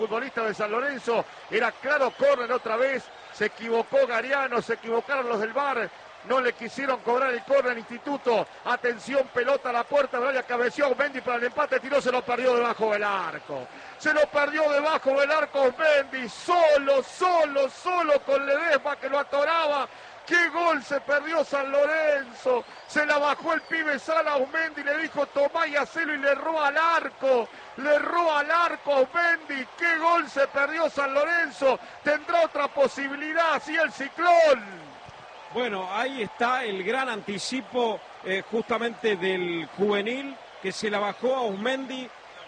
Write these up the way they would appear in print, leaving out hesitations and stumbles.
futbolista de San Lorenzo, era claro córner otra vez, se equivocó Gariano, se equivocaron los del VAR, no le quisieron cobrar el córner al Instituto. Atención, pelota a la puerta, Brian cabeció, Mendy para el empate, tiró, se lo perdió debajo del arco. Se lo perdió debajo del arco Mendy, solo con Ledesma que lo atoraba. ¡Qué gol se perdió San Lorenzo! Se la bajó el pibe Sala a Mendy, le dijo tomá y hacelo y le erró al arco. Le erró al arco Mendy. ¡Qué gol se perdió San Lorenzo! Tendrá otra posibilidad, así el Ciclón. Bueno, ahí está el gran anticipo justamente del juvenil que se la bajó a Ausmendi.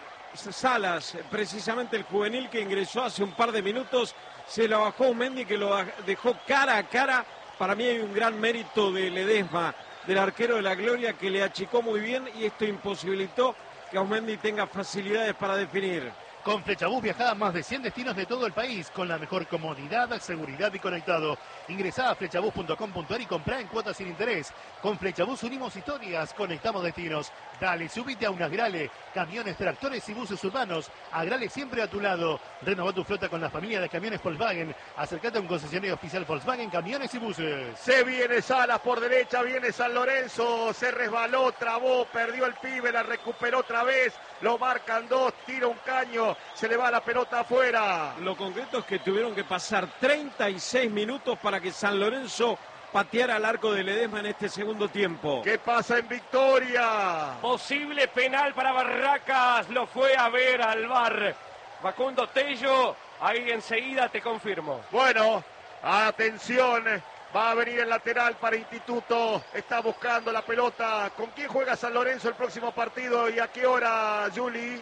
Salas, precisamente el juvenil que ingresó hace un par de minutos, se la bajó a Ausmendi que lo dejó cara a cara. Para mí hay un gran mérito de Ledesma, del arquero de la Gloria, que le achicó muy bien y esto imposibilitó que Ausmendi tenga facilidades para definir. Con Flechabús viajá a más de 100 destinos de todo el país con la mejor comodidad, seguridad y conectado. Ingresá a flechabús.com.ar y comprá en cuotas sin interés. Con Flechabús unimos historias, conectamos destinos. Dale, subite a un Agrale, camiones, tractores y buses urbanos. Agrale siempre a tu lado. Renová tu flota con la familia de camiones Volkswagen. Acércate a un concesionario oficial Volkswagen, camiones y buses. Se viene Salas por derecha, viene San Lorenzo, se resbaló, trabó, perdió el pibe, la recuperó otra vez. Lo marcan dos, tira un caño, se le va la pelota afuera. Lo concreto es que tuvieron que pasar 36 minutos para que San Lorenzo pateara al arco de Ledesma en este segundo tiempo. ¿Qué pasa en Victoria? Posible penal para Barracas, lo fue a ver al VAR. Facundo Tello, ahí enseguida te confirmo. Bueno, atención. Va a venir el lateral para Instituto. Está buscando la pelota. ¿Con quién juega San Lorenzo el próximo partido y a qué hora, Juli?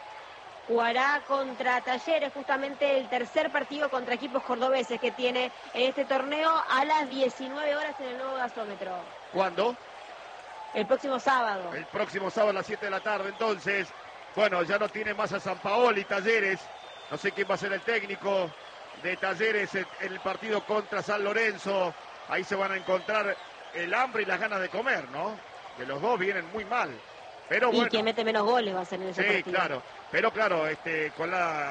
Jugará contra Talleres, justamente el tercer partido contra equipos cordobeses que tiene en este torneo a las 19 horas en el nuevo gasómetro. ¿Cuándo? El próximo sábado. El próximo sábado a las 7 de la tarde. Entonces, bueno, ya no tiene más a Sampaoli, Talleres. No sé quién va a ser el técnico de Talleres en el partido contra San Lorenzo. Ahí se van a encontrar el hambre y las ganas de comer, ¿no? Que los dos vienen muy mal. Pero y bueno, quien mete menos goles va a ser en ese partido. Sí, claro. Pero claro, con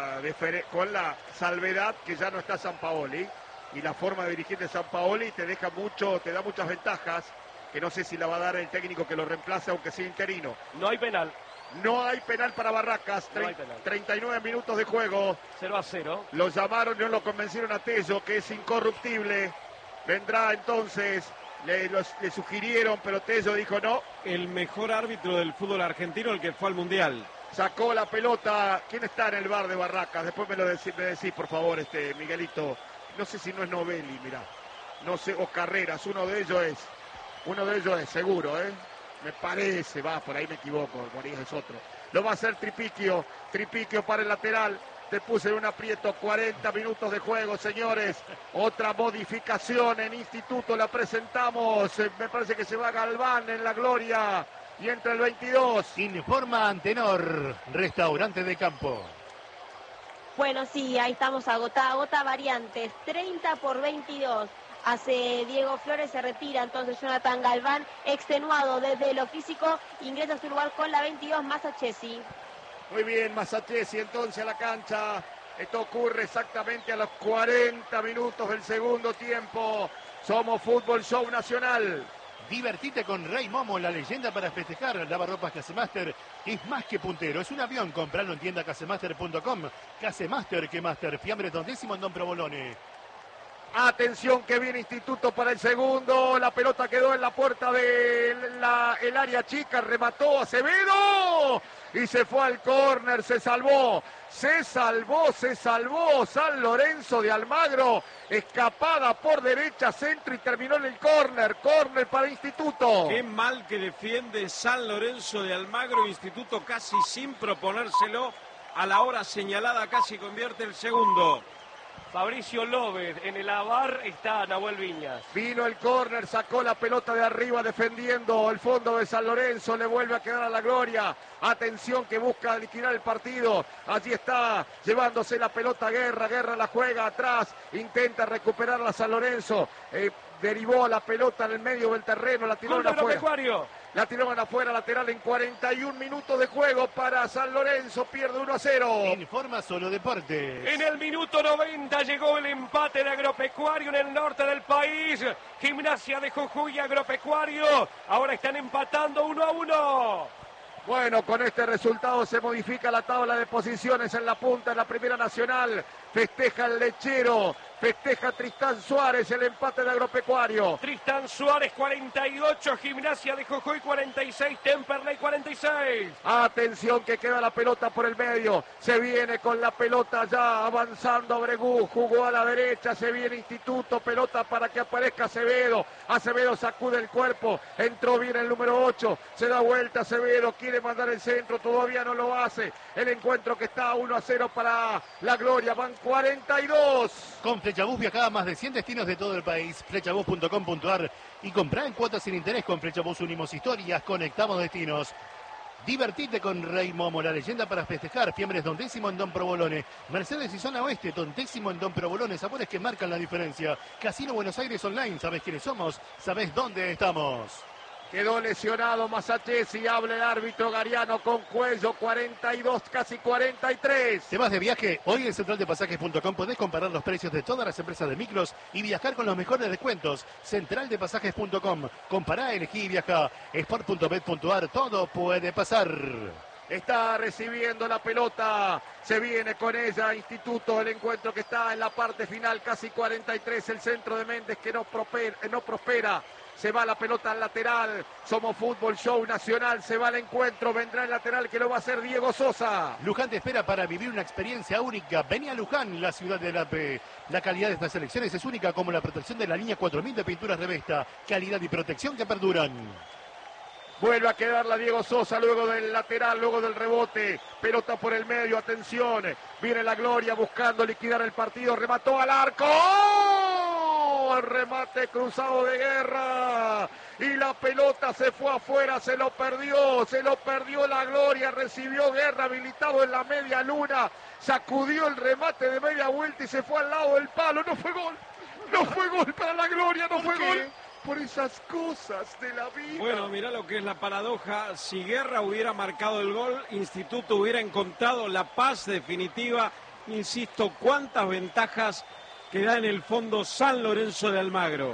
la salvedad que ya no está Sampaoli y la forma de dirigir de Sampaoli te da muchas ventajas que no sé si la va a dar el técnico que lo reemplace aunque sea interino. No hay penal. No hay penal para Barracas, No hay penal. 39 minutos de juego. 0-0. Lo llamaron y no lo convencieron a Tello, que es incorruptible. Vendrá entonces, le sugirieron, pero Tello dijo no. El mejor árbitro del fútbol argentino, el que fue al Mundial. Sacó la pelota. ¿Quién está en el bar de Barracas? Después me decís, por favor, Miguelito. No sé si no es Novelli, mirá. No sé, o Carreras, uno de ellos es, seguro, ¿eh? Me parece, por ahí me equivoco, Morías es otro. Lo va a hacer Tripiquio para el lateral. Te puse en un aprieto, 40 minutos de juego, señores. Otra modificación en Instituto, la presentamos. Me parece que se va Galván en la Gloria y entra el 22. Informa Antenor, restaurante de campo. Bueno, sí, ahí estamos agota variantes, 30 por 22. Hace Diego Flores, se retira entonces Jonathan Galván, extenuado desde lo físico, ingresa a su lugar con la 22, Masachesi. Muy bien, Masachesi entonces a la cancha. Esto ocurre exactamente a los 40 minutos del segundo tiempo. Somos Fútbol Show Nacional. Divertite con Rey Momo, la leyenda para festejar. Lavarropas Casemaster es más que puntero, es un avión. Compralo en tienda casemaster.com. Casemaster, que Master, fiambre tondísimo en Don Provolone. Atención que viene Instituto para el segundo. La pelota quedó en la puerta del área chica. Remató Acevedo. Y se fue al córner. Se salvó. San Lorenzo de Almagro. Escapada por derecha, centro y terminó en el córner. Córner para Instituto. Qué mal que defiende San Lorenzo de Almagro. Instituto casi sin proponérselo. A la hora señalada casi convierte el segundo. Fabricio López, en el AVAR está Nahuel Viñas. Vino el córner, sacó la pelota de arriba defendiendo el fondo de San Lorenzo, le vuelve a quedar a la Gloria. Atención que busca liquidar el partido. Allí está llevándose la pelota Guerra la juega atrás, intenta recuperarla San Lorenzo. Derivó la pelota en el medio del terreno, la tiró Gol afuera. Agropecuario. La tiraron afuera, lateral en 41 minutos de juego para San Lorenzo, pierde 1-0. Informa Solo Deportes. En el minuto 90 llegó el empate de Agropecuario en el norte del país. Gimnasia de Jujuy y Agropecuario ahora están empatando 1-1. Bueno, con este resultado se modifica la tabla de posiciones en la punta, en la Primera Nacional. Festeja el Lechero, festeja Tristán Suárez el empate de Agropecuario. Tristán Suárez 48, Gimnasia de Jujuy 46, Temperley 46. Atención que queda la pelota por el medio. Se viene con la pelota ya avanzando Abregú. Jugó a la derecha. Se viene Instituto. Pelota para que aparezca Acevedo. Acevedo sacude el cuerpo. Entró bien el número 8. Se da vuelta Acevedo. Quiere mandar el centro. Todavía no lo hace. El encuentro que está 1-0 para la Gloria. Van 42. Con Flechabús viaja a más de 100 destinos de todo el país. Flechabús.com.ar y comprá en cuotas sin interés con Flechabús. Unimos historias, conectamos destinos. Divertite con Rey Momo, la leyenda para festejar. Fiambres Don Décimo en Don Provolone. Mercedes y Zona Oeste, Don Décimo en Don Provolone. Sabores que marcan la diferencia. Casino Buenos Aires Online. ¿Sabés quiénes somos? ¿Sabés dónde estamos? Quedó lesionado Masachesi, habla el árbitro Gariano con Cuello, 42, casi 43. ¿Te vas de viaje? Hoy en centraldepasajes.com podés comparar los precios de todas las empresas de micros y viajar con los mejores descuentos. Centraldepasajes.com. Compará, elegí y viaja. Sport.bet.ar. Todo puede pasar. Está recibiendo la pelota, se viene con ella Instituto, el encuentro que está en la parte final, casi 43, el centro de Méndez que no prospera. Se va la pelota al lateral. Somos Fútbol Show Nacional. Se va el encuentro. Vendrá el lateral que lo va a hacer Diego Sosa. Luján te espera para vivir una experiencia única. Vení a Luján, la ciudad del AP. La calidad de estas selecciones es única, como la protección de la línea 4000 de pinturas Revesta. Calidad y protección que perduran. Vuelve a quedarla Diego Sosa luego del lateral, luego del rebote. Pelota por el medio, atención. Viene la Gloria buscando liquidar el partido. Remató al arco. El remate cruzado de Guerra. Y la pelota se fue afuera, se lo perdió la Gloria. Recibió Guerra habilitado en la media luna. Sacudió el remate de media vuelta y se fue al lado del palo. No fue gol. No fue gol para la Gloria, no fue gol. Por esas cosas de la vida. Bueno, mirá lo que es la paradoja. Si Guerra hubiera marcado el gol, Instituto hubiera encontrado la paz definitiva. Insisto, cuántas ventajas que da en el fondo San Lorenzo de Almagro.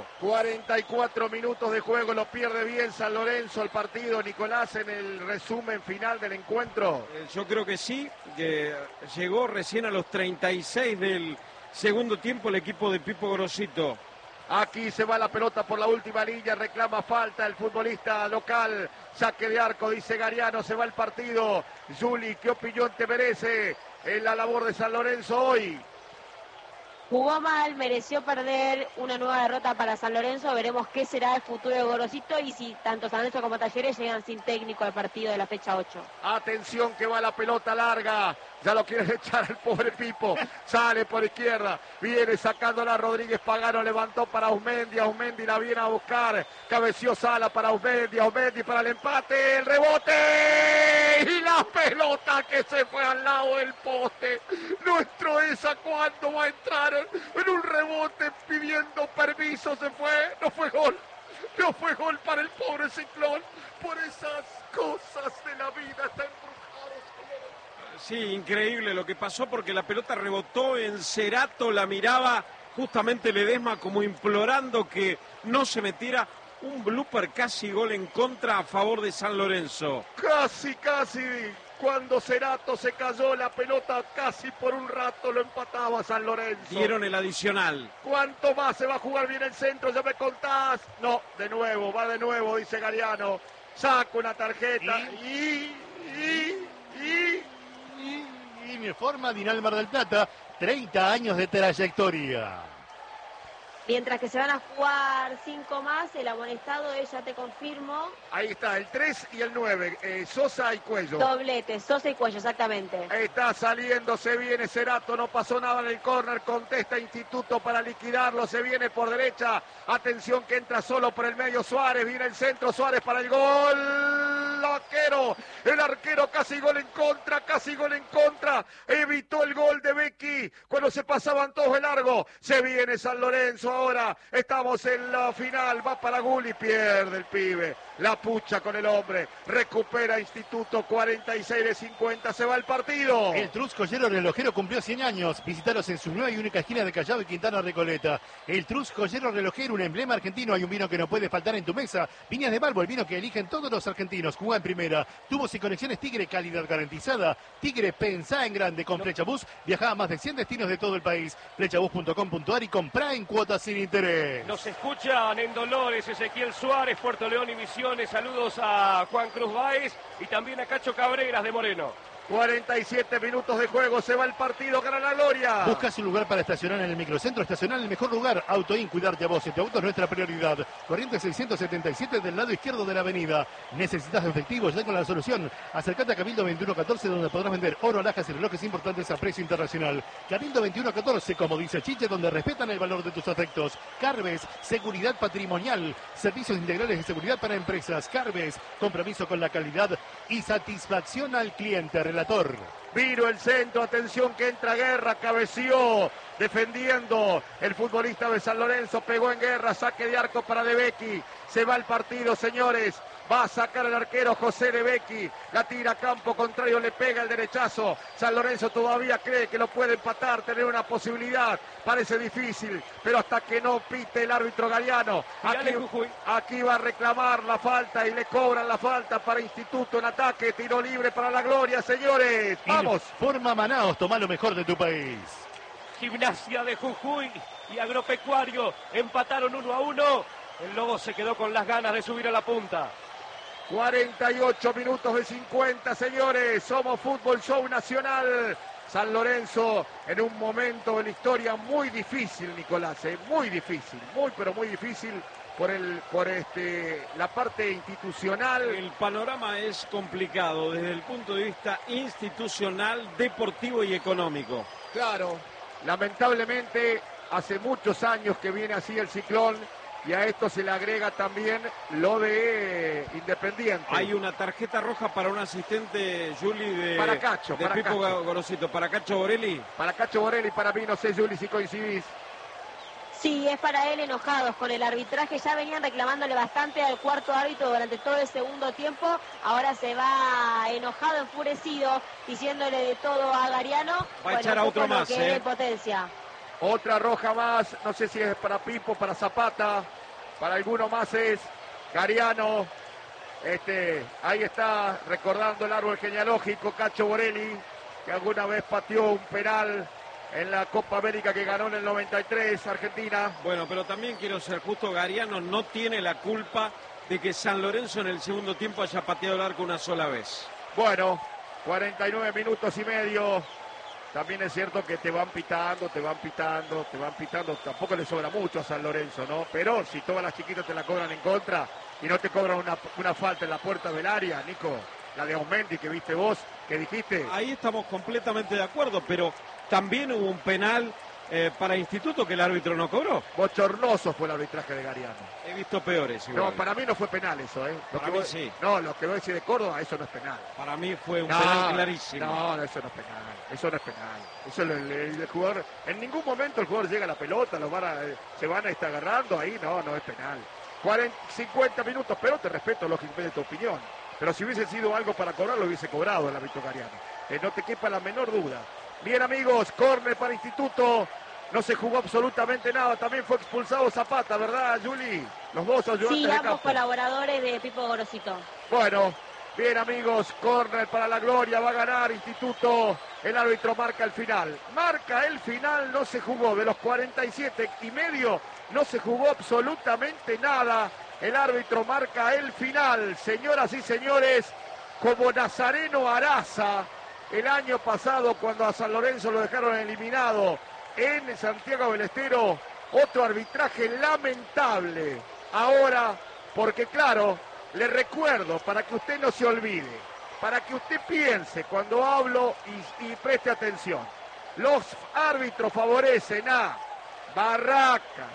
44 minutos de juego, lo pierde bien San Lorenzo el partido. Nicolás, en el resumen final del encuentro. Yo creo que sí, que llegó recién a los 36 del segundo tiempo el equipo de Pipo Grosito. Aquí se va la pelota por la última línea, reclama falta el futbolista local, saque de arco, dice Gariano, se va el partido. Juli, ¿qué opinión te merece en la labor de San Lorenzo hoy? Jugó mal, mereció perder, una nueva derrota para San Lorenzo. Veremos qué será el futuro de Gorosito y si tanto San Lorenzo como Talleres llegan sin técnico al partido de la fecha 8. Atención que va la pelota larga. Ya lo quiere echar el pobre Pipo. Sale por izquierda. Viene sacándola Rodríguez Pagano. Levantó para Ausmendi. Ausmendi la viene a buscar. Cabeció Sala para Ausmendi. Ausmendi para el empate. El rebote. Y la pelota que se fue al lado del poste. Nuestro esa cuando va a entrar en un rebote pidiendo permiso. Se fue. No fue gol. No fue gol para el pobre Ciclón. Por esas cosas de la vida. Está embrujado. Sí, increíble lo que pasó porque la pelota rebotó en Cerato, la miraba justamente Ledesma como implorando que no se metiera. Un blooper casi gol en contra a favor de San Lorenzo. Casi, cuando Cerato se cayó la pelota casi por un rato lo empataba San Lorenzo. Dieron el adicional. ¿Cuánto más se va a jugar bien el centro? Ya me contás. No, va de nuevo, dice Gariano. Saca una tarjeta y me forma Dinal Mar del Plata, 30 años de trayectoria. Mientras que se van a jugar 5 más, el amonestado ya te confirmo. Ahí está, el 3 y el 9, Sosa y Cuello. Doblete, Sosa y Cuello, exactamente. Está saliendo, se viene Cerato, no pasó nada en el córner, contesta Instituto para liquidarlo, se viene por derecha, atención que entra solo por el medio Suárez, viene el centro, Suárez para el gol, la el arquero casi gol en contra, evitó el gol de Becchi cuando se pasaban todos de largo, se viene San Lorenzo ahora, estamos en la final, va para Gulli, pierde el pibe, la pucha con el hombre, recupera Instituto, 46 de 50, se va el partido. El Truz Joyero Relojero cumplió 100 años, visitaros en su nueva y única esquina de Callao y Quintana Recoleta. El Truz Joyero Relojero, un emblema argentino, hay un vino que no puede faltar en tu mesa, Viñas de Balbo, el vino que eligen todos los argentinos, juega en primera, tubos y conexiones Tigre, calidad garantizada, Tigre, pensá en grande, con Flechabús, viaja a más de 100 destinos de todo el país, flechabús.com.ar y comprá en cuotas sin interés. Nos escuchan en Dolores, Ezequiel Suárez, Puerto León y Misiones, saludos a Juan Cruz Báez y también a Cacho Cabreras de Moreno. 47 minutos de juego, se va el partido, gana la gloria. Buscas un lugar para estacionar en el microcentro, estacionar en el mejor lugar. Autoin, cuidarte a vos y tu auto es nuestra prioridad. Corriente 677 del lado izquierdo de la avenida. ¿Necesitas efectivo? Ya con la solución. Acércate a Cabildo 2114 donde podrás vender oro, alhajas y relojes importantes a precio internacional. Cabildo 2114, como dice Chiche, donde respetan el valor de tus afectos. Carves, seguridad patrimonial, servicios integrales de seguridad para empresas. Carves, compromiso con la calidad y satisfacción al cliente. Relator. Vino el centro, atención que entra Guerra, cabeció, defendiendo el futbolista de San Lorenzo, pegó en Guerra, saque de arco para De Becchi, se va el partido, señores, va a sacar el arquero José De Becchi, la tira a campo contrario, le pega el derechazo, San Lorenzo todavía cree que lo puede empatar, tener una posibilidad, parece difícil, pero hasta que no pite el árbitro Galeano, aquí va a reclamar la falta y le cobran la falta para Instituto en ataque, tiro libre para la gloria, señores, vamos. Forma Manaos, toma lo mejor de tu país. Gimnasia de Jujuy y Agropecuario empataron 1-1, el Lobo se quedó con las ganas de subir a la punta. 48 minutos de 50, señores, somos Fútbol Show Nacional. San Lorenzo en un momento de la historia muy difícil, Nicolás, muy difícil, pero muy difícil por la parte institucional. El panorama es complicado desde el punto de vista institucional, deportivo y económico. Claro, lamentablemente hace muchos años que viene así el ciclón. Y a esto se le agrega también lo de Independiente. Hay una tarjeta roja para un asistente, Juli, de Pipo Gorosito. ¿Para Cacho Borelli? Para Cacho Borelli, para mí, no sé, Juli, si coincidís. Sí, es para él, enojados con el arbitraje. Ya venían reclamándole bastante al cuarto árbitro durante todo el segundo tiempo. Ahora se va enojado, enfurecido, diciéndole de todo a Gariano. Va a echar a otro más, potencia. Otra roja más, no sé si es para Pipo, para Zapata, para alguno más es Gariano. Ahí está recordando el árbol genealógico Cacho Borelli, que alguna vez pateó un penal en la Copa América que ganó en el 93 Argentina. Bueno, pero también quiero ser justo, Gariano no tiene la culpa de que San Lorenzo en el segundo tiempo haya pateado el arco una sola vez. Bueno, 49 minutos y medio. También es cierto que te van pitando, tampoco le sobra mucho a San Lorenzo, ¿no? Pero si todas las chiquitas te la cobran en contra y no te cobran una falta en la puerta del área, Nico, la de Aumendi que viste vos, que dijiste. Ahí estamos completamente de acuerdo, pero también hubo un penal para Instituto que el árbitro no cobró. Bochornoso fue el arbitraje de Gariano. He visto peores igual. No, para mí no fue penal eso, ¿eh? Para mí sí. No, lo que vos decís de Córdoba, eso no es penal. Para mí fue un penal clarísimo. No, eso no es penal. Eso no es penal. Eso el jugador, en ningún momento el jugador llega a la pelota, se van a estar agarrando ahí, no es penal. 50 minutos, pero te respeto lógicamente tu opinión. Pero si hubiese sido algo para cobrar, lo hubiese cobrado el árbitro Gariano. No te quepa la menor duda. Bien, amigos, córner para Instituto. No se jugó absolutamente nada. También fue expulsado Zapata, ¿verdad, Juli? Los dos ayudantes sí, de ambos campo. Colaboradores de Pipo Gorosito. Bueno, bien, amigos, córner para la gloria. Va a ganar Instituto. El árbitro marca el final. Marca el final, no se jugó. De los 47 y medio, no se jugó absolutamente nada. El árbitro marca el final. Señoras y señores, como Nazareno Araza, el año pasado cuando a San Lorenzo lo dejaron eliminado en Santiago del Estero, otro arbitraje lamentable. Ahora, porque claro, le recuerdo, para que usted no se olvide, para que usted piense cuando hablo y preste atención, los árbitros favorecen a Barracas,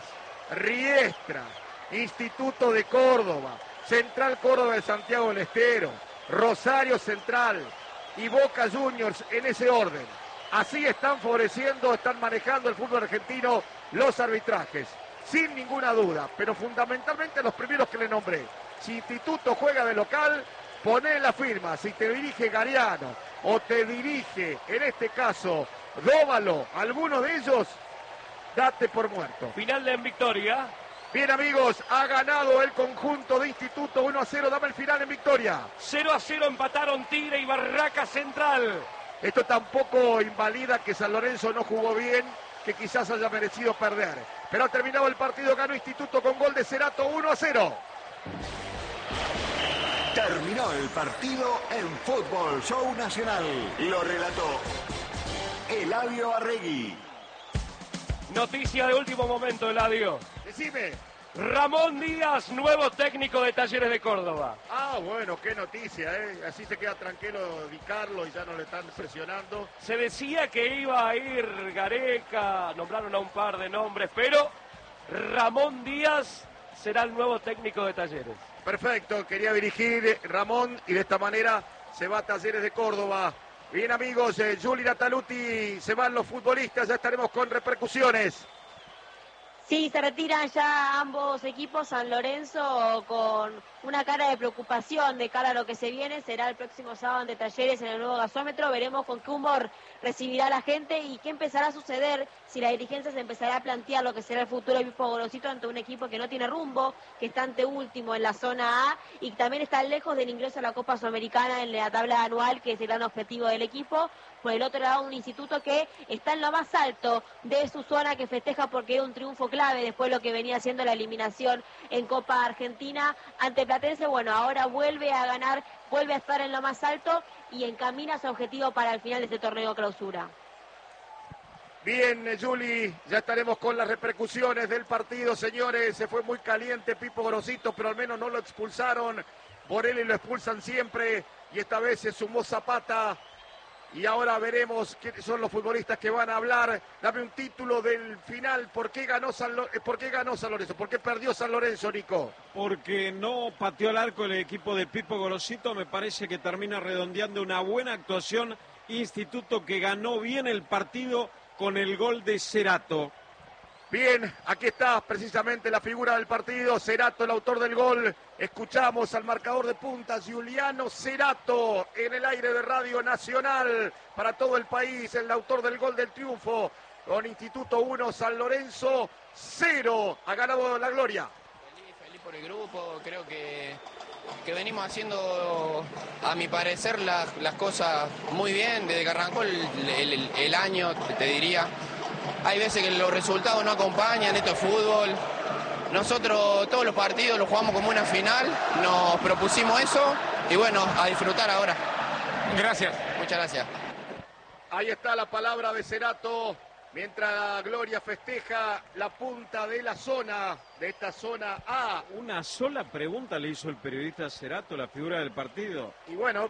Riestra, Instituto de Córdoba, Central Córdoba de Santiago del Estero, Rosario Central y Boca Juniors en ese orden. Así están favoreciendo, están manejando el fútbol argentino los arbitrajes, sin ninguna duda, pero fundamentalmente los primeros que le nombré. Si Instituto juega de local, poné la firma. Si te dirige Gariano o te dirige, en este caso, Dóvalo, alguno de ellos, date por muerto. Final de en victoria. Bien, amigos, ha ganado el conjunto de Instituto 1-0. Dame el final en victoria. 0-0 empataron Tigre y Barraca Central. Esto tampoco invalida que San Lorenzo no jugó bien, que quizás haya merecido perder. Pero ha terminado el partido, ganó Instituto con gol de Cerato 1-0. Terminó el partido en Fútbol Show Nacional. Lo relató Eladio Arregui. Noticia de último momento, Eladio. Decime. Ramón Díaz, nuevo técnico de Talleres de Córdoba. Ah, bueno, qué noticia, ¿eh? Así se queda tranquilo Di Carlo y ya no le están presionando. Se decía que iba a ir Gareca, nombraron a un par de nombres, pero Ramón Díaz será el nuevo técnico de Talleres. Perfecto, quería dirigir Ramón y de esta manera se va a Talleres de Córdoba. Bien, amigos, Juli Nataluti, se van los futbolistas, ya estaremos con repercusiones. Sí, se retiran ya ambos equipos. San Lorenzo con una cara de preocupación de cara a lo que se viene. Será el próximo sábado ante Talleres en el nuevo gasómetro. Veremos con qué humor recibirá la gente y qué empezará a suceder si la dirigencia se empezará a plantear lo que será el futuro de Pipo Gorosito ante un equipo que no tiene rumbo, que está anteúltimo en la zona A y también está lejos del ingreso a la Copa Sudamericana en la tabla anual, que es el gran objetivo del equipo. Por el otro lado, un Instituto que está en lo más alto de su zona, que festeja porque era un triunfo clave después de lo que venía haciendo la eliminación en Copa Argentina ante Platense. Bueno, ahora vuelve a ganar, vuelve a estar en lo más alto y encamina su objetivo para el final de este torneo clausura. Bien, Juli, ya estaremos con las repercusiones del partido, señores. Se fue muy caliente Pipo Gorosito, pero al menos no lo expulsaron. Borelli lo expulsan siempre y esta vez se sumó Zapata. Y ahora veremos quiénes son los futbolistas que van a hablar. Dame un título del final. ¿Por qué ganó San Lorenzo? ¿Por qué perdió San Lorenzo, Nico? Porque no pateó al arco el equipo de Pipo Gorosito. Me parece que termina redondeando una buena actuación. Instituto que ganó bien el partido con el gol de Cerato. Bien, aquí está precisamente la figura del partido. Cerato, el autor del gol. Escuchamos al marcador de puntas, Giuliano Cerato, en el aire de Radio Nacional para todo el país, el autor del gol del triunfo. Con Instituto 1, San Lorenzo 0. Ha ganado la gloria. Feliz por el grupo, creo que venimos haciendo, a mi parecer, las cosas muy bien desde que arrancó el año, te diría. Hay veces que los resultados no acompañan, esto es fútbol. Nosotros todos los partidos los jugamos como una final, nos propusimos eso y bueno, a disfrutar ahora. Gracias. Muchas gracias. Ahí está la palabra de Cerato, mientras Gloria festeja la punta de la zona, de esta zona A. Una sola pregunta le hizo el periodista Cerato, la figura del partido. Y bueno,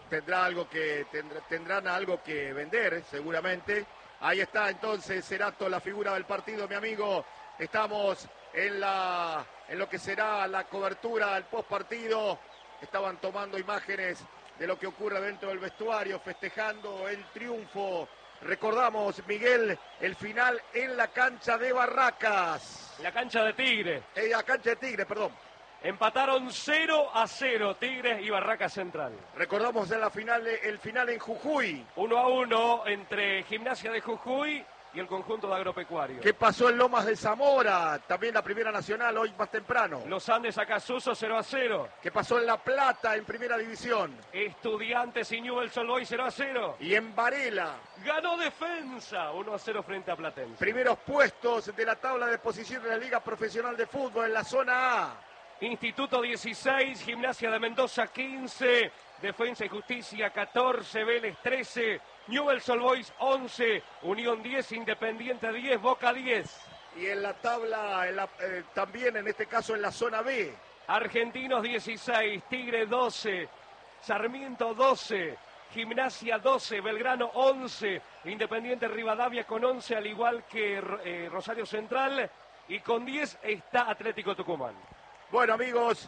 tendrán algo que vender, seguramente. Ahí está entonces Cerato, la figura del partido, mi amigo. Estamos en lo que será la cobertura del postpartido. Estaban tomando imágenes de lo que ocurre dentro del vestuario, festejando el triunfo. Recordamos, Miguel, el final en la cancha de Barracas. La cancha de Tigre. La cancha de Tigre, perdón. Empataron 0-0 Tigres y Barraca Central. Recordamos el final en Jujuy. 1-1 entre Gimnasia de Jujuy y el conjunto de Agropecuario. ¿Qué pasó en Lomas de Zamora? También la Primera Nacional, hoy más temprano. Los Andes Acasuso 0-0. ¿Qué pasó en La Plata, en Primera División? Estudiantes y Newell's Old Boys 0-0. Y en Varela. Ganó Defensa 1-0 frente a Platense. Primeros puestos de la tabla de posiciones de la Liga Profesional de Fútbol en la zona A. Instituto 16, Gimnasia de Mendoza 15, Defensa y Justicia 14, Vélez 13, Newell's Old Boys 11, Unión 10, Independiente 10, Boca 10. Y en la tabla, también en este caso en la zona B. Argentinos 16, Tigre 12, Sarmiento 12, Gimnasia 12, Belgrano 11, Independiente Rivadavia con 11, al igual que Rosario Central, y con 10 está Atlético Tucumán. Bueno, amigos,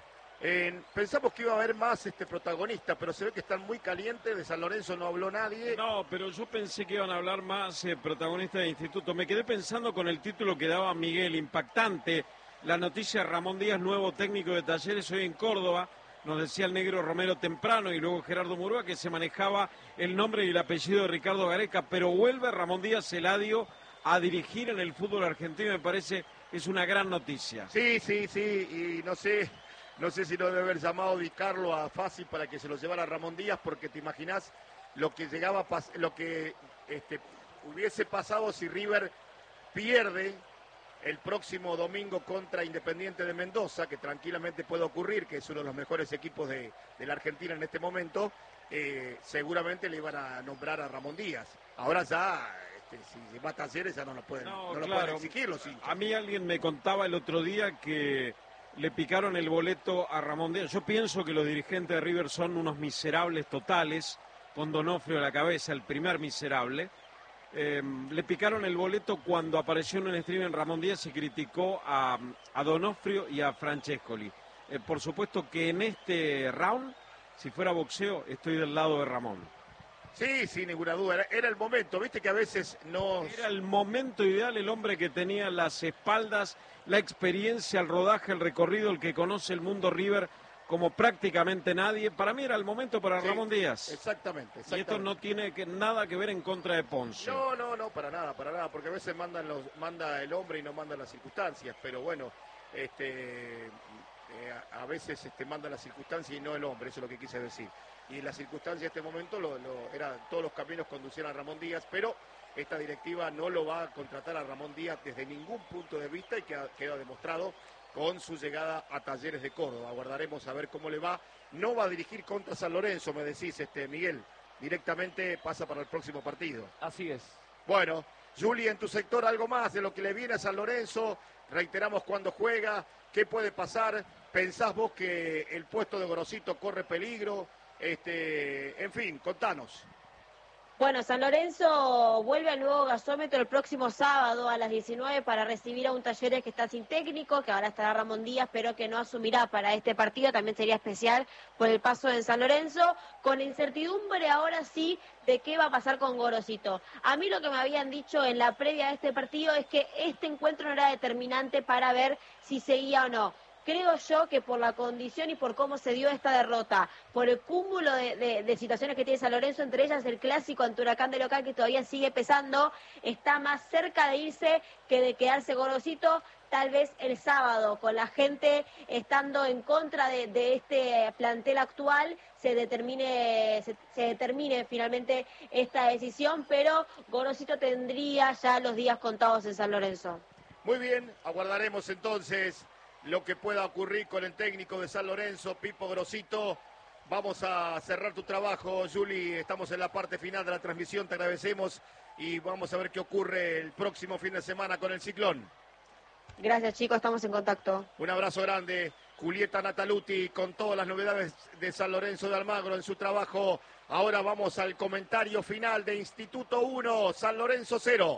Pensamos que iba a haber más protagonistas, pero se ve que están muy calientes. De San Lorenzo no habló nadie. No, pero yo pensé que iban a hablar más protagonistas de Instituto. Me quedé pensando con el título que daba Miguel, impactante. La noticia de Ramón Díaz, nuevo técnico de Talleres hoy en Córdoba. Nos decía el negro Romero temprano y luego Gerardo Murúa que se manejaba el nombre y el apellido de Ricardo Gareca, pero vuelve Ramón Díaz Eladio a dirigir en el fútbol argentino. Me parece que es una gran noticia. Sí, y no sé si no debe haber llamado Di Carlo a Fassi para que se lo llevara a Ramón Díaz, porque te imaginás lo que hubiese pasado si River pierde el próximo domingo contra Independiente de Mendoza, que tranquilamente puede ocurrir, que es uno de los mejores equipos de la Argentina en este momento. Seguramente le iban a nombrar a Ramón Díaz. Ahora ya, si va a Talleres ya no lo pueden exigir los hinchas. A mí alguien me contaba el otro día que le picaron el boleto a Ramón Díaz. Yo pienso que los dirigentes de River son unos miserables totales, con Donofrio a la cabeza, el primer miserable. Le picaron el boleto cuando apareció en un stream en Ramón Díaz y criticó a Donofrio y a Francescoli. Por supuesto que en este round, si fuera boxeo, estoy del lado de Ramón. Sí, sin ninguna duda. Era el momento, viste que a veces no... Era el momento ideal, el hombre que tenía las espaldas, la experiencia, el rodaje, el recorrido, el que conoce el mundo River como prácticamente nadie. Para mí era el momento para Ramón Díaz. Exactamente. Y esto no tiene nada que ver en contra de Ponce. No, para nada, porque a veces manda el hombre y no manda las circunstancias, pero bueno, a veces manda las circunstancias y no el hombre, eso es lo que quise decir. Y la circunstancia en este momento todos los caminos conducían a Ramón Díaz, pero esta directiva no lo va a contratar a Ramón Díaz desde ningún punto de vista y queda demostrado con su llegada a Talleres de Córdoba. Aguardaremos a ver cómo le va. No va a dirigir contra San Lorenzo, me decís, Miguel. Directamente pasa para el próximo partido. Así es. Bueno, Juli, en tu sector algo más de lo que le viene a San Lorenzo. Reiteramos cuándo juega, qué puede pasar. ¿Pensás vos que el puesto de Gorosito corre peligro? En fin, contanos. Bueno, San Lorenzo vuelve al nuevo gasómetro el próximo sábado a las 19 para recibir a un Talleres que está sin técnico, que ahora estará Ramón Díaz, pero que no asumirá para este partido. También sería especial por el paso en San Lorenzo, con incertidumbre ahora sí de qué va a pasar con Gorosito. A mí lo que me habían dicho en la previa de este partido es que este encuentro no era determinante para ver si seguía o no. Creo yo que por la condición y por cómo se dio esta derrota, por el cúmulo de situaciones que tiene San Lorenzo, entre ellas el clásico ante Huracán de local que todavía sigue pesando, está más cerca de irse que de quedarse Gorosito. Tal vez el sábado, con la gente estando en contra de este plantel actual, se determine finalmente esta decisión, pero Gorosito tendría ya los días contados en San Lorenzo. Muy bien, aguardaremos entonces lo que pueda ocurrir con el técnico de San Lorenzo, Pipo Gorosito. Vamos a cerrar tu trabajo, Juli. Estamos en la parte final de la transmisión, te agradecemos y vamos a ver qué ocurre el próximo fin de semana con el Ciclón. Gracias, chicos, estamos en contacto. Un abrazo grande, Julieta Nataluti, con todas las novedades de San Lorenzo de Almagro en su trabajo. Ahora vamos al comentario final de Instituto 1, San Lorenzo 0.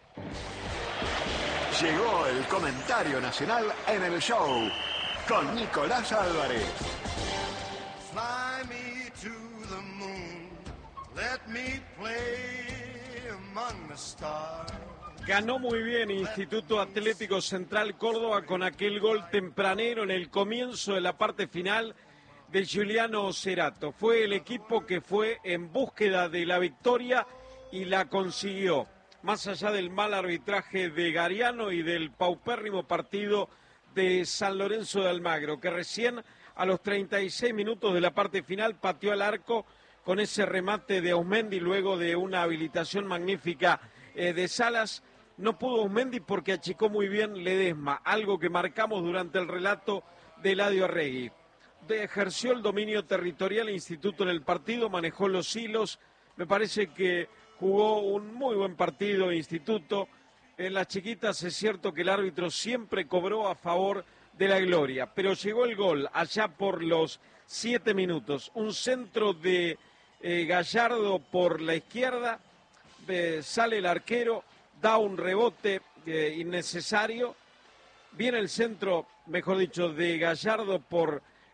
Llegó el comentario nacional en el show con Nicolás Álvarez. Fly me to the moon, let me play among the stars. Ganó muy bien Instituto Atlético Central Córdoba con aquel gol tempranero en el comienzo de la parte final de Giuliano Cerato. Fue el equipo que fue en búsqueda de la victoria y la consiguió. Más allá del mal arbitraje de Gariano y del paupérrimo partido de San Lorenzo de Almagro, que recién a los 36 minutos de la parte final pateó al arco con ese remate de Ausmendi luego de una habilitación magnífica de Salas. No pudo Ausmendi porque achicó muy bien Ledesma, algo que marcamos durante el relato de Eladio Arregui. Ejerció el dominio territorial el Instituto en el partido, manejó los hilos, me parece que jugó un muy buen partido Instituto. En las chiquitas es cierto que el árbitro siempre cobró a favor de la gloria, pero llegó el gol allá por los 7 minutos. Un centro de Gallardo por la izquierda, sale el arquero, da un rebote innecesario. Viene el centro, mejor dicho, de Gallardo por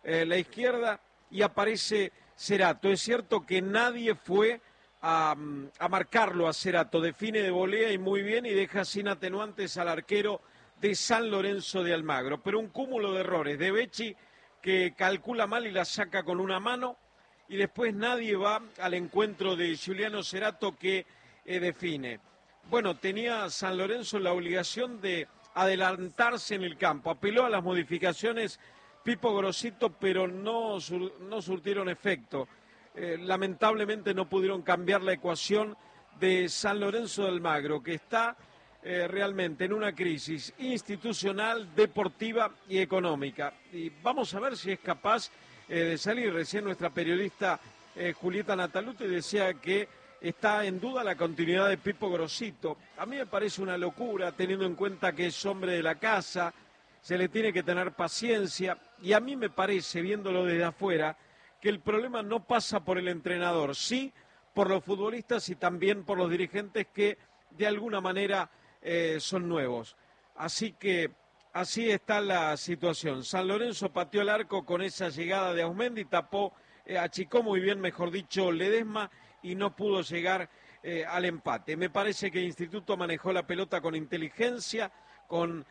la izquierda y aparece Cerato. Es cierto que nadie fue a marcarlo a Cerato, define de volea y muy bien y deja sin atenuantes al arquero de San Lorenzo de Almagro, pero un cúmulo de errores de Becci que calcula mal y la saca con una mano y después nadie va al encuentro de Giuliano Cerato que define. Bueno, tenía San Lorenzo la obligación de adelantarse en el campo, apeló a las modificaciones Pipo Grosito, pero no surtieron efecto. Lamentablemente no pudieron cambiar la ecuación de San Lorenzo de Almagro, que está realmente en una crisis institucional, deportiva y económica. Y vamos a ver si es capaz de salir. Recién nuestra periodista Julieta Nataluti decía que está en duda la continuidad de Pipo Grosito. A mí me parece una locura, teniendo en cuenta que es hombre de la casa, se le tiene que tener paciencia, y a mí me parece, viéndolo desde afuera, que el problema no pasa por el entrenador, sí por los futbolistas y también por los dirigentes que de alguna manera son nuevos. Así que así está la situación. San Lorenzo pateó el arco con esa llegada de Ausmendi, tapó, achicó muy bien, mejor dicho, Ledesma, y no pudo llegar al empate. Me parece que el Instituto manejó la pelota con inteligencia, con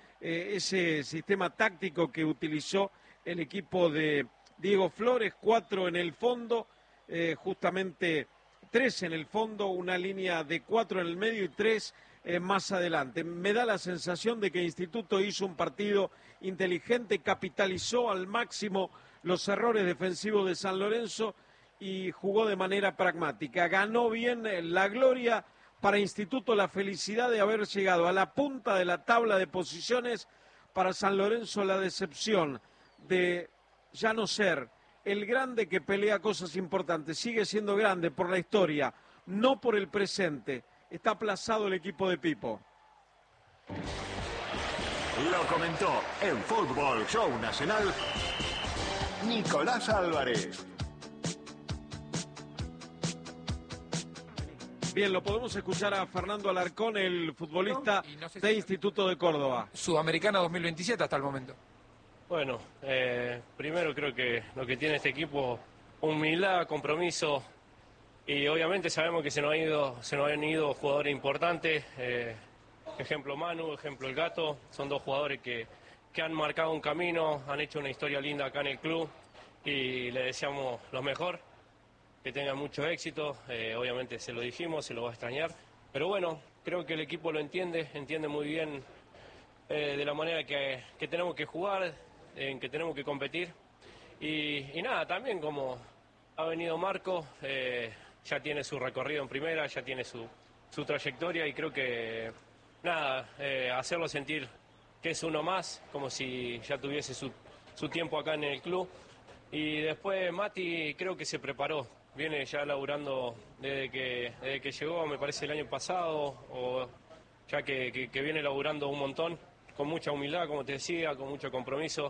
ese sistema táctico que utilizó el equipo de Diego Flores, 4 en el fondo, justamente 3 en el fondo, una línea de 4 en el medio y 3 más adelante. Me da la sensación de que el Instituto hizo un partido inteligente, capitalizó al máximo los errores defensivos de San Lorenzo y jugó de manera pragmática. Ganó bien la gloria para Instituto, la felicidad de haber llegado a la punta de la tabla de posiciones. Para San Lorenzo la decepción de ya no ser el grande que pelea cosas importantes. Sigue siendo grande por la historia, no por el presente. Está aplazado el equipo de Pipo. Lo comentó en Fútbol Show Nacional Nicolás Álvarez. Bien, lo podemos escuchar a Fernando Alarcón, el futbolista de Instituto de Córdoba. Sudamericana 2027 hasta el momento. Bueno, primero creo que lo que tiene este equipo, humildad, compromiso, y obviamente sabemos que se nos han ido jugadores importantes, ejemplo Manu, ejemplo El Gato, son dos jugadores que han marcado un camino, han hecho una historia linda acá en el club y le deseamos lo mejor, que tengan mucho éxito, obviamente se lo dijimos, se lo va a extrañar, pero bueno, creo que el equipo lo entiende muy bien de la manera que tenemos que jugar, en que tenemos que competir y nada, también como ha venido Marco, ya tiene su recorrido en primera, ya tiene su trayectoria y creo que nada, hacerlo sentir que es uno más, como si ya tuviese su tiempo acá en el club. Y después Mati creo que se preparó, viene ya laburando desde que llegó, me parece el año pasado, o ya que viene laburando un montón, con mucha humildad, como te decía, con mucho compromiso,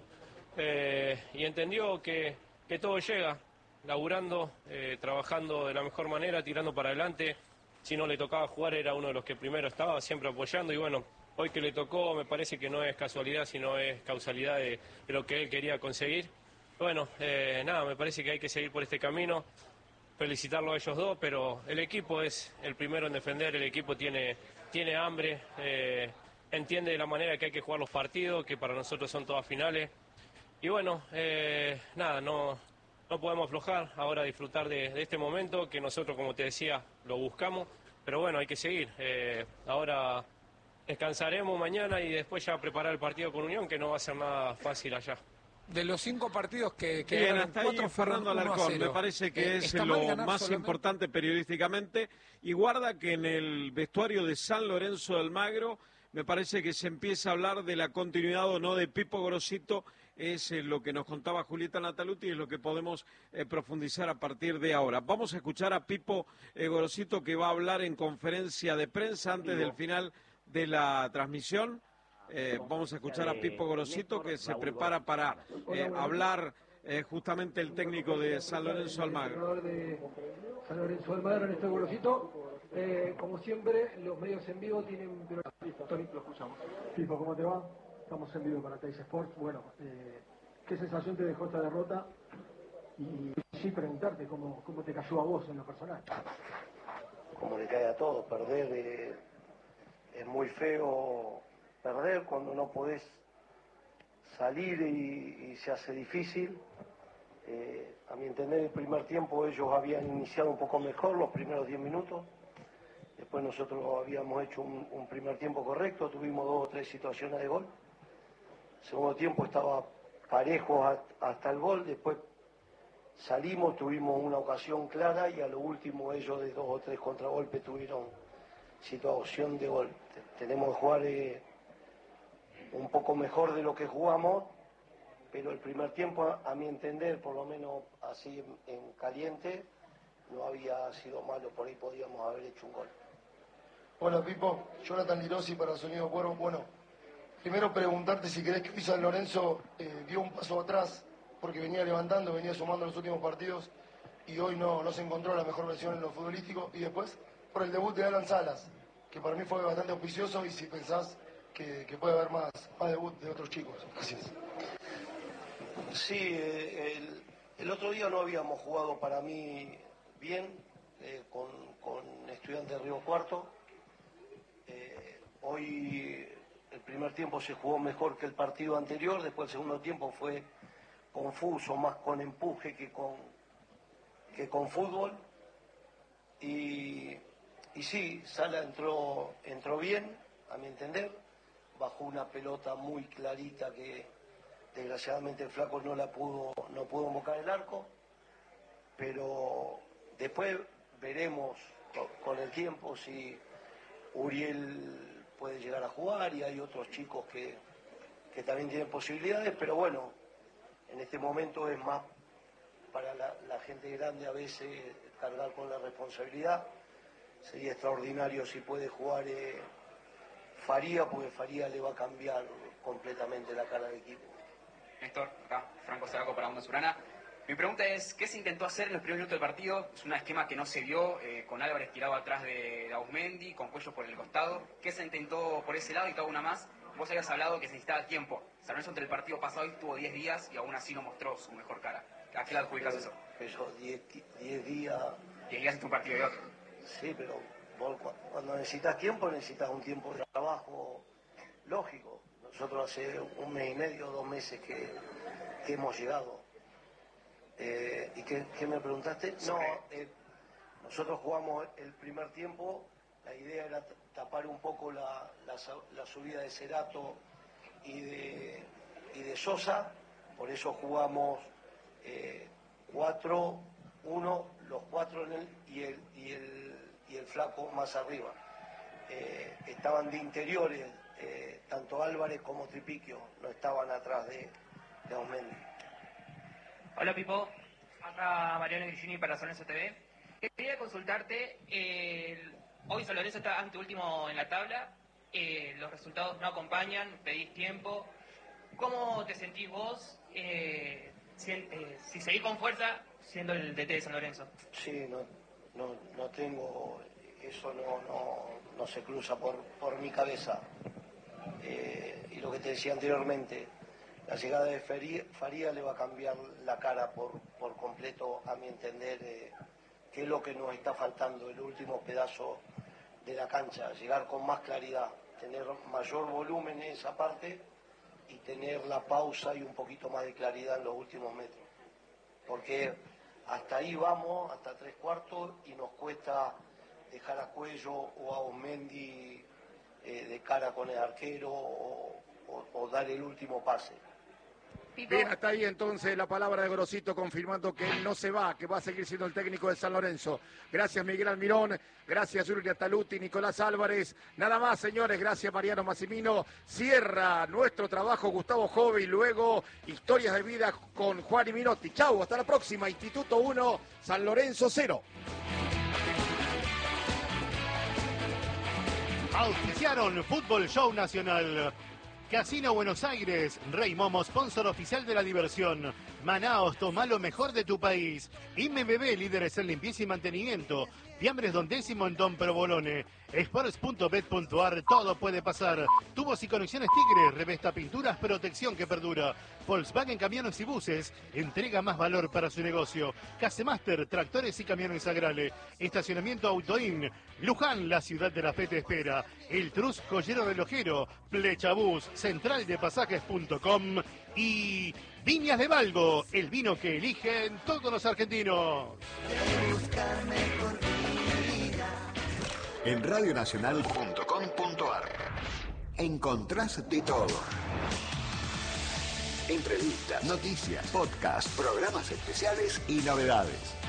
y entendió que todo llega, laburando, trabajando de la mejor manera, tirando para adelante. Si no le tocaba jugar era uno de los que primero estaba, siempre apoyando, y bueno, hoy que le tocó me parece que no es casualidad, sino es causalidad de lo que él quería conseguir. Bueno, nada, me parece que hay que seguir por este camino, felicitarlo a ellos dos, pero el equipo es el primero en defender, el equipo tiene hambre, entiende la manera que hay que jugar los partidos, que para nosotros son todas finales, y bueno, nada, no podemos aflojar, ahora disfrutar de este momento, que nosotros, como te decía, lo buscamos, pero bueno, hay que seguir, ahora descansaremos mañana y después ya preparar el partido con Unión, que no va a ser nada fácil allá. De los 5 partidos que bien, hasta ahí Fernando Alarcón, me parece que es lo más importante periodísticamente, y guarda que en el vestuario de San Lorenzo de Almagro me parece que se empieza a hablar de la continuidad o no de Pipo Grosito, es lo que nos contaba Julieta Nataluti y es lo que podemos profundizar a partir de ahora. Vamos a escuchar a Pipo Grosito, que va a hablar en conferencia de prensa antes del final de la transmisión. Vamos a escuchar a Pipo Grosito, que se prepara para hablar justamente el técnico de San Lorenzo Almagro. De San Lorenzo Almagro, Néstor Grosito. Como siempre, los medios en vivo tienen... Tony, lo escuchamos. Pipo, ¿cómo te va? Estamos en vivo para Teis Sports. Bueno, ¿Qué sensación te dejó esta derrota? Y sí preguntarte cómo te cayó a vos en lo personal. Como le cae a todos, perder es muy feo, perder cuando no podés salir y se hace difícil. A mi entender, el primer tiempo ellos habían iniciado un poco mejor, los primeros 10 minutos. Después nosotros habíamos hecho un primer tiempo correcto, tuvimos 2 o 3 situaciones de gol. El segundo tiempo estaba parejo hasta el gol, después salimos, tuvimos una ocasión clara y a lo último ellos de 2 o 3 contragolpes tuvieron situación de gol. Tenemos que jugar un poco mejor de lo que jugamos, pero el primer tiempo, a mi entender, por lo menos así en caliente, no había sido malo, por ahí podíamos haber hecho un gol. Hola Pipo, Jonathan Lirosi para Sonido Cuervo. Bueno, primero preguntarte si crees que hoy San Lorenzo dio un paso atrás, porque venía levantando, venía sumando los últimos partidos y hoy no se encontró la mejor versión en lo futbolístico. Y después, por el debut de Alan Salas, que para mí fue bastante auspicioso, y si pensás que puede haber más debut de otros chicos. Gracias. Sí, el otro día no habíamos jugado para mí bien con Estudiantes de Río Cuarto. Hoy el primer tiempo se jugó mejor que el partido anterior, después el segundo tiempo fue confuso, más con empuje que con fútbol. Y sí, Sala entró bien, a mi entender, bajó una pelota muy clarita que desgraciadamente el flaco no pudo invocar el arco, pero después veremos con el tiempo si Uriel puede llegar a jugar y hay otros chicos que también tienen posibilidades, pero bueno, en este momento es más para la gente grande a veces cargar con la responsabilidad. Sería extraordinario si puede jugar Faría, porque Faría le va a cambiar completamente la cara del equipo. Néstor, acá, Franco Saraco para Onda Surana. Mi pregunta es, ¿qué se intentó hacer en los primeros minutos del partido? Es un esquema que no se dio, con Álvarez tirado atrás de Ausmendi, con Cuello por el costado. ¿Qué se intentó por ese lado? Y cada una más. Vos habías hablado que se necesitaba tiempo. San Lorenzo entre el partido pasado estuvo 10 días y aún así no mostró su mejor cara. ¿A qué le adjudicas eso? Eso, 10 días... 10 días entre un partido y otro. Sí, pero vos cuando necesitas tiempo, necesitas un tiempo de trabajo lógico. Nosotros hace 1 mes y medio, 2 meses que hemos llegado. ¿Y qué me preguntaste? No, nosotros jugamos el primer tiempo, la idea era tapar un poco la subida de Cerato y de Sosa, por eso jugamos 4-1, los 4 en él y el flaco más arriba. Estaban de interiores, tanto Álvarez como Tripiquio, no estaban atrás de Ausmendi. Hola Pipo, acá Mariano Grigini para San Lorenzo TV. Quería consultarte, hoy San Lorenzo está anteúltimo en la tabla, los resultados no acompañan, pedís tiempo. ¿Cómo te sentís vos si seguís con fuerza siendo el DT de San Lorenzo? Sí, no tengo, eso no se cruza por mi cabeza. Y lo que te decía anteriormente, la llegada de Faría le va a cambiar la cara por completo, a mi entender, que es lo que nos está faltando, el último pedazo de la cancha, llegar con más claridad, tener mayor volumen en esa parte y tener la pausa y un poquito más de claridad en los últimos metros. Porque hasta ahí vamos, hasta 3/4, y nos cuesta dejar a Cuello o a Ausmendi de cara con el arquero o dar el último pase. Bien, hasta ahí entonces la palabra de Gorosito confirmando que él no se va, que va a seguir siendo el técnico de San Lorenzo. Gracias Miguel Almirón, gracias Yuri Ataluti, Nicolás Álvarez. Nada más, señores, gracias Mariano Massimino. Cierra nuestro trabajo Gustavo Jove y luego Historias de Vida con Juan y Minotti. Chau, hasta la próxima. Instituto 1, San Lorenzo 0. Auspiciaron Fútbol Show Nacional. Casino Buenos Aires, Rey Momo, sponsor oficial de la diversión. Manaos, toma lo mejor de tu país. IMBB, líderes en limpieza y mantenimiento. Fiambres Don Décimo en Don Provolone. Sports.bet.ar, todo puede pasar. Tubos y conexiones Tigre, revesta pinturas, protección que perdura. Volkswagen Camiones y Buses, entrega más valor para su negocio. Casemaster, tractores y camiones Agrale. Estacionamiento Autoin. Luján, la ciudad de la fe te espera. El Trus Joyero Relojero. Flechabús, centraldepasajes.com y Viñas de Valgo, el vino que eligen todos los argentinos. En radionacional.com.ar encontrás de todo. Entrevistas, noticias, podcasts, programas especiales y novedades.